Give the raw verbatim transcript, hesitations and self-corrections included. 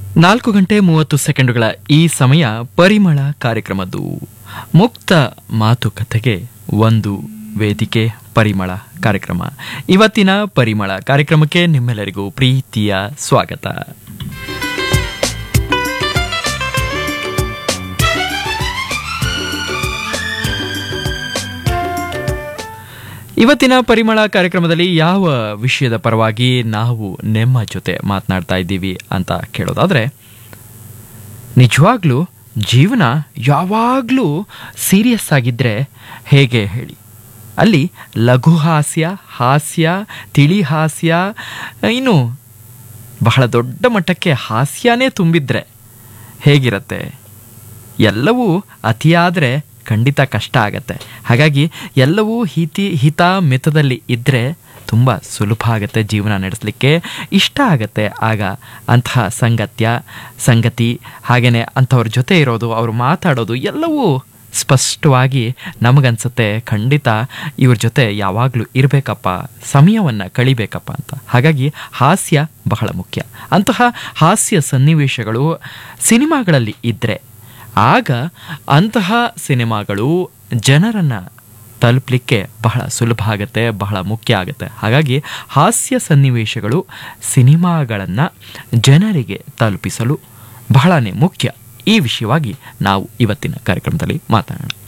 ನಾಲ್ಕು ಗಂಟೆ ಮೂವತ್ತು ಸೆಕೆಂಡುಗಳ ಈ ಸಮಯ ಪರಿಮಳ ಕಾರ್ಯಕ್ರಮದ್ದು. ಮುಕ್ತ ಮಾತುಕತೆಗೆ ಒಂದು ವೇದಿಕೆ ಪರಿಮಳ ಕಾರ್ಯಕ್ರಮ. ಇವತ್ತಿನ ಪರಿಮಳ ಕಾರ್ಯಕ್ರಮಕ್ಕೆ ನಿಮ್ಮೆಲ್ಲರಿಗೂ ಪ್ರೀತಿಯ ಸ್ವಾಗತ. ಇವತ್ತಿನ ಪರಿಮಳ ಕಾರ್ಯಕ್ರಮದಲ್ಲಿ ಯಾವ ವಿಷಯದ ಪರವಾಗಿ ನಾವು ನಿಮ್ಮ ಜೊತೆ ಮಾತನಾಡ್ತಾ ಇದ್ದೀವಿ ಅಂತ ಕೇಳೋದಾದ್ರೆ, ನಿಜವಾಗ್ಲೂ ಜೀವನ ಯಾವಾಗಲೂ ಸೀರಿಯಸ್ ಆಗಿದ್ರೆ ಹೇಗೆ ಹೇಳಿ? ಅಲ್ಲಿ ಲಘು ಹಾಸ್ಯ, ಹಾಸ್ಯ, ತಿಳಿ ಹಾಸ್ಯ, ಇನ್ನು ಬಹಳ ದೊಡ್ಡ ಮಟ್ಟಕ್ಕೆ ಹಾಸ್ಯನೇ ತುಂಬಿದ್ರೆ ಹೇಗಿರತ್ತೆ? ಎಲ್ಲವೂ ಅತಿಯಾದರೆ ಖಂಡಿತ ಕಷ್ಟ ಆಗತ್ತೆ. ಹಾಗಾಗಿ ಎಲ್ಲವೂ ಹಿತಿ ಹಿತ ಮಿತದಲ್ಲಿ ಇದ್ದರೆ ತುಂಬ ಸುಲಭ ಆಗುತ್ತೆ ಜೀವನ ನಡೆಸಲಿಕ್ಕೆ, ಇಷ್ಟ ಆಗತ್ತೆ. ಆಗ ಅಂತಹ ಸಂಗತ್ಯ ಸಂಗತಿ ಹಾಗೆಯೇ ಅಂಥವ್ರ ಜೊತೆ ಇರೋದು, ಅವರು ಮಾತಾಡೋದು ಎಲ್ಲವೂ ಸ್ಪಷ್ಟವಾಗಿ ನಮಗನ್ಸುತ್ತೆ, ಖಂಡಿತ ಇವ್ರ ಜೊತೆ ಯಾವಾಗಲೂ ಇರಬೇಕಪ್ಪ, ಸಮಯವನ್ನು ಕಳಿಬೇಕಪ್ಪ ಅಂತ. ಹಾಗಾಗಿ ಹಾಸ್ಯ ಬಹಳ ಮುಖ್ಯ. ಅಂತಹ ಹಾಸ್ಯ ಸನ್ನಿವೇಶಗಳು ಸಿನಿಮಾಗಳಲ್ಲಿ ಇದ್ದರೆ ಆಗ ಅಂತಹ ಸಿನಿಮಾಗಳು ಜನರನ್ನು ತಲುಪಲಿಕ್ಕೆ ಬಹಳ ಸುಲಭ ಆಗುತ್ತೆ, ಬಹಳ ಮುಖ್ಯ ಆಗುತ್ತೆ. ಹಾಗಾಗಿ ಹಾಸ್ಯ ಸನ್ನಿವೇಶಗಳು ಸಿನಿಮಾಗಳನ್ನು ಜನರಿಗೆ ತಲುಪಿಸಲು ಬಹಳನೇ ಮುಖ್ಯ. ಈ ವಿಷಯವಾಗಿ ನಾವು ಇವತ್ತಿನ ಕಾರ್ಯಕ್ರಮದಲ್ಲಿ ಮಾತನಾಡೋಣ.